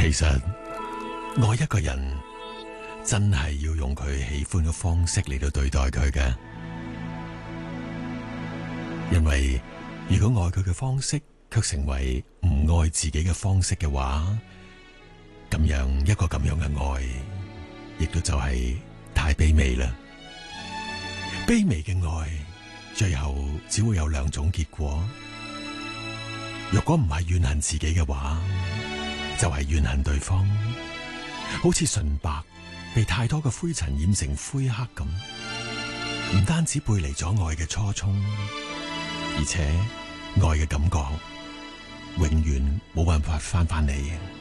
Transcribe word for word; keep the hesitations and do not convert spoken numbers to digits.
其實愛一個人真係要用佢喜歡嘅方式嚟到對待佢嘅，因為如果愛佢嘅方式卻成為唔愛自己嘅方式嘅話，咁樣一個咁樣嘅愛，亦都就係太卑微啦。卑微嘅愛，最後只會有兩種結果。若果唔係怨恨自己嘅話，就係怨恨對方，好似純白被太多嘅灰塵染成灰黑咁，唔單止背離咗愛嘅初衷，而且愛嘅感覺永遠冇辦法翻返嚟。